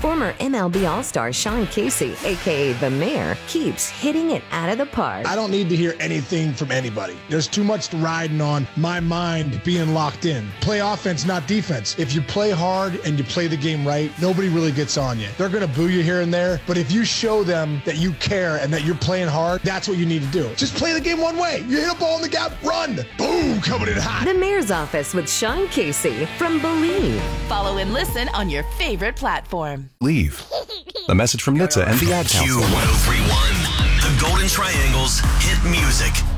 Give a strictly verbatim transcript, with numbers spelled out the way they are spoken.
Former M L B All-Star Sean Casey, a k a. The Mayor, keeps hitting it out of the park. I don't need to hear anything from anybody. There's too much riding on my mind being locked in. Play offense, not defense. If you play hard and you play the game right, nobody really gets on you. They're going to boo you here and there, but if you show them that you care and that you're playing hard, that's what you need to do. Just play the game one way. You hit a ball in the gap, run. Boom, coming in hot. The Mayor's Office with Sean Casey from Believe. Follow and listen on your favorite platform. Leave. A message from N H T S A and the Ad Council. Q one oh three point one, the Golden Triangle's hit music.